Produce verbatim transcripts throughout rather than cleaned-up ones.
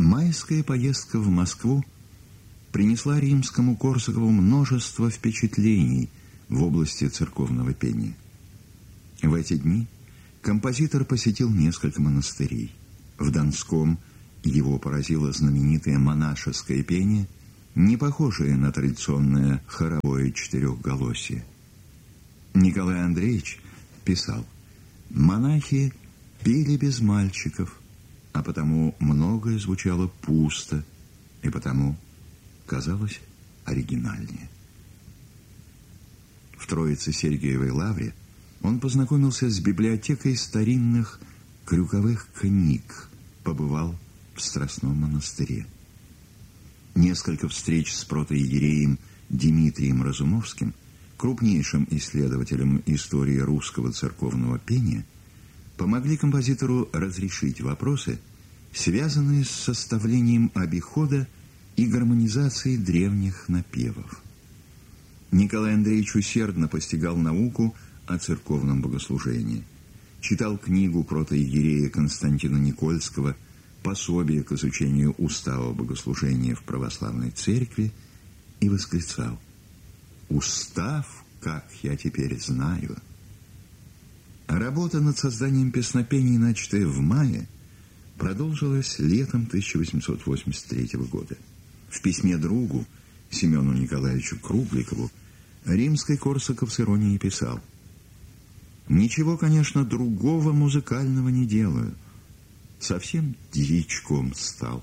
Майская поездка в Москву принесла Римскому-Корсакову множество впечатлений в области церковного пения. В эти дни композитор посетил несколько монастырей. В Донском его поразило знаменитое монашеское пение, не похожее на традиционное хоровое четырехголосие. Николай Андреевич писал: «Монахи пели без мальчиков, а потому многое звучало пусто, и потому казалось оригинальнее». В Троице-Сергиевой лавре он познакомился с библиотекой старинных крюковых книг, побывал в Страстном монастыре. Несколько встреч с протоиереем Дмитрием Разумовским, крупнейшим исследователем истории русского церковного пения, помогли композитору разрешить вопросы, связанные с составлением обихода и гармонизацией древних напевов. Николай Андреевич усердно постигал науку о церковном богослужении, читал книгу протоиерея Константина Никольского «Пособие к изучению устава богослужения в православной церкви» и восклицал: «Устав, как я теперь знаю». Работа над созданием песнопений, начатая в мае, продолжилась летом тысяча восемьсот восемьдесят третьего года. В письме другу, Семену Николаевичу Кругликову, Римский-Корсаков с иронией писал: «Ничего, конечно, другого музыкального не делаю. Совсем дьячком стал».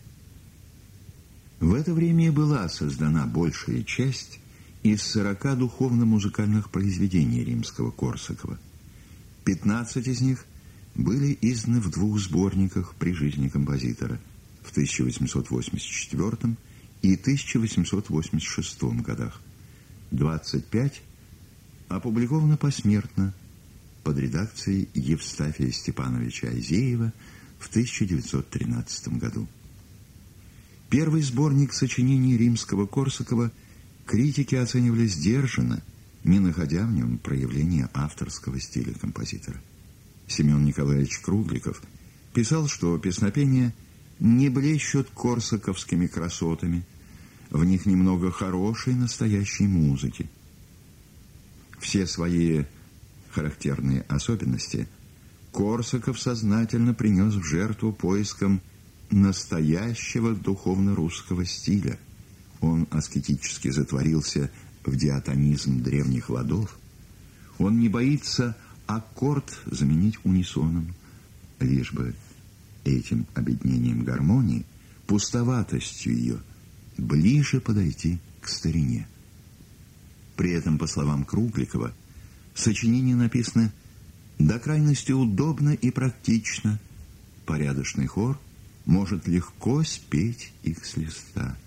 В это время и была создана большая часть из сорока духовно-музыкальных произведений Римского-Корсакова. Пятнадцать из них были изданы в двух сборниках при жизни композитора в тысяча восемьсот восемьдесят четвёртом и тысяча восемьсот восемьдесят шестом годах. двадцать пять опубликовано посмертно под редакцией Евстафия Степановича Азеева в тысяча девятьсот тринадцатом году. Первый сборник сочинений Римского-Корсакова критики оценивали сдержанно, не находя в нем проявления авторского стиля композитора. Семен Николаевич Кругликов писал, что песнопения не блещут корсаковскими красотами, в них немного хорошей настоящей музыки. Все свои характерные особенности Корсаков сознательно принес в жертву поискам настоящего духовно-русского стиля. Он аскетически затворился в диатонизм древних ладов. Он не боится аккорд заменить унисоном, лишь бы этим обеднением гармонии, пустоватостью ее, ближе подойти к старине. При этом, по словам Кругликова, сочинение написано до крайности удобно и практично. Порядочный хор может легко спеть их с листа.